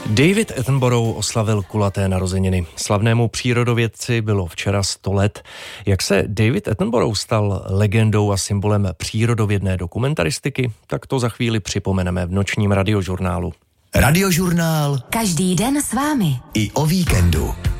David Attenborough oslavil kulaté narozeniny. Slavnému přírodovědci bylo včera 100 let. Jak se David Attenborough stal legendou a symbolem přírodovědné dokumentaristiky, tak to za chvíli připomeneme v nočním radiožurnálu. Radiožurnál. Každý den s vámi. I o víkendu.